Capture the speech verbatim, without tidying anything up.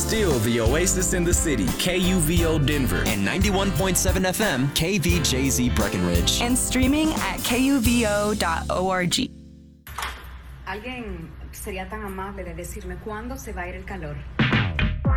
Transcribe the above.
Still the oasis in the city, K U V O Denver. And ninety-one point seven F M, K V J Z Breckenridge. And streaming at K U V O dot org. ¿Alguien sería tan amable de decirme cuándo se va a ir el calor?